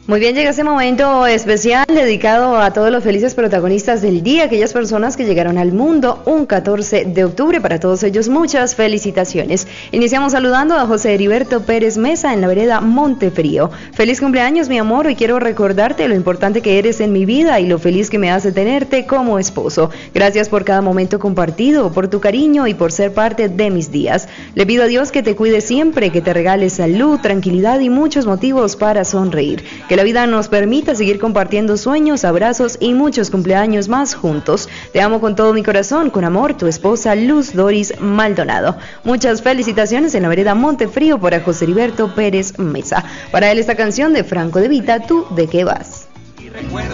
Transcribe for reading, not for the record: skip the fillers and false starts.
Muy bien, llega ese momento especial dedicado a todos los felices protagonistas del día, aquellas personas que llegaron al mundo un 14 de octubre. Para todos ellos, muchas felicitaciones. Iniciamos saludando a José Heriberto Pérez Mesa en la vereda Montefrío. Feliz cumpleaños, mi amor. Hoy quiero recordarte lo importante que eres en mi vida y lo feliz que me hace tenerte como esposo. Gracias por cada momento compartido, por tu cariño y por ser parte de mis días. Le pido a Dios que te cuide siempre, que te regale salud, tranquilidad y muchos motivos para sonreír. Que la vida nos permita seguir compartiendo sueños, abrazos y muchos cumpleaños más juntos. Te amo con todo mi corazón, con amor, tu esposa Luz Doris Maldonado. Muchas felicitaciones en la vereda Montefrío para José Heriberto Pérez Mesa. Para él esta canción de Franco De Vita, ¿tú de qué vas?